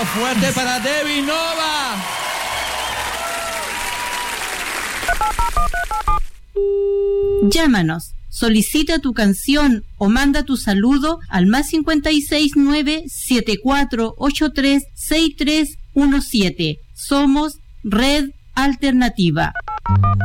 fuerte para Debbie Nova. Llámanos, solicita tu canción o manda tu saludo al +56 9 7483 6317. Somos Red Alternativa.